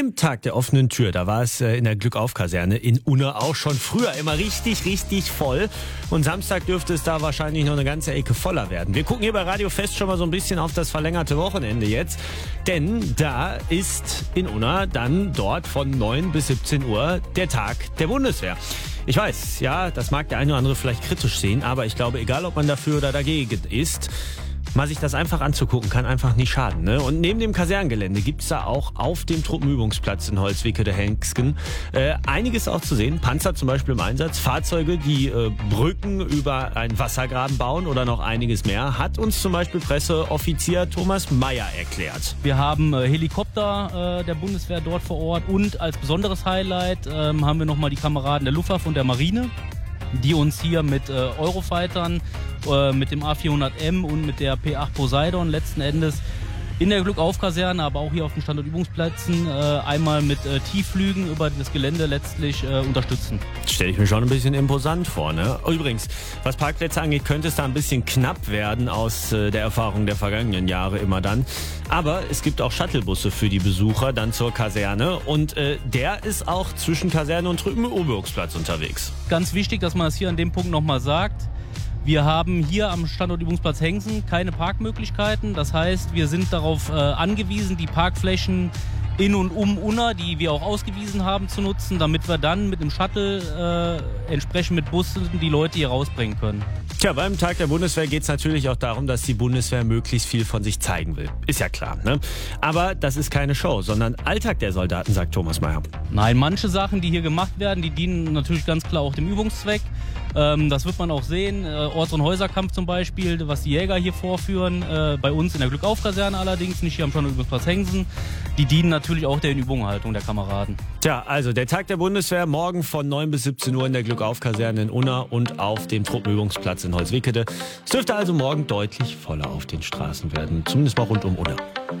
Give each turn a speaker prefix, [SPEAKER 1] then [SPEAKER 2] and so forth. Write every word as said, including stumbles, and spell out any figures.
[SPEAKER 1] Beim Tag der offenen Tür, da war es in der Glückauf-Kaserne in Unna auch schon früher immer richtig, richtig voll. Und Samstag dürfte es da wahrscheinlich noch eine ganze Ecke voller werden. Wir gucken hier bei Radio Fest schon mal so ein bisschen auf das verlängerte Wochenende jetzt. Denn da ist in Unna dann dort von neun bis siebzehn Uhr der Tag der Bundeswehr. Ich weiß, ja, das mag der eine oder andere vielleicht kritisch sehen, aber ich glaube, egal ob man dafür oder dagegen ist, mal sich das einfach anzugucken, kann einfach nicht schaden. Ne? Und neben dem Kaserngelände gibt's da auch auf dem Truppenübungsplatz in Holzwickede-Hengsten äh, einiges auch zu sehen. Panzer zum Beispiel im Einsatz, Fahrzeuge, die äh, Brücken über einen Wassergraben bauen oder noch einiges mehr, hat uns zum Beispiel Presseoffizier Thomas Meyer erklärt.
[SPEAKER 2] Wir haben äh, Helikopter äh, der Bundeswehr dort vor Ort und als besonderes Highlight äh, haben wir nochmal die Kameraden der Luftwaffe und der Marine, die uns hier mit äh, Eurofightern, äh, mit dem A vierhundert M und mit der P acht Poseidon letzten Endes in der Glückauf-Kaserne, aber auch hier auf den Standortübungsplätzen äh, einmal mit äh, Tiefflügen über das Gelände letztlich äh, unterstützen.
[SPEAKER 1] Stelle ich mir schon ein bisschen imposant vor, ne? Übrigens, was Parkplätze angeht, könnte es da ein bisschen knapp werden aus äh, der Erfahrung der vergangenen Jahre immer dann. Aber es gibt auch Shuttlebusse für die Besucher dann zur Kaserne und äh, der ist auch zwischen Kaserne und Truppenübungsplatz unterwegs.
[SPEAKER 2] Ganz wichtig, dass man das hier an dem Punkt nochmal sagt. Wir haben hier am Standortübungsplatz Hengsten keine Parkmöglichkeiten. Das heißt, wir sind darauf äh, angewiesen, die Parkflächen in und um Unna, die wir auch ausgewiesen haben, zu nutzen, damit wir dann mit dem Shuttle äh, entsprechend mit Bussen die Leute hier rausbringen können.
[SPEAKER 1] Tja, beim Tag der Bundeswehr geht es natürlich auch darum, dass die Bundeswehr möglichst viel von sich zeigen will. Ist ja klar, ne? Aber das ist keine Show, sondern Alltag der Soldaten, sagt Thomas Meyer.
[SPEAKER 2] Nein, manche Sachen, die hier gemacht werden, die dienen natürlich ganz klar auch dem Übungszweck. Ähm, das wird man auch sehen. Äh, Orts- und Häuserkampf zum Beispiel, was die Jäger hier vorführen. Äh, bei uns in der Glückauf-Kaserne allerdings, nicht hier am Standortübungsplatz Hengsten. Die dienen natürlich auch der Übunghaltung der Kameraden.
[SPEAKER 1] Tja, also der Tag der Bundeswehr morgen von neun bis siebzehn Uhr in der Glückauf-Kaserne in Unna und auf dem Truppenübungsplatz in Holzwickede. Es dürfte also morgen deutlich voller auf den Straßen werden, zumindest mal rund um Unna.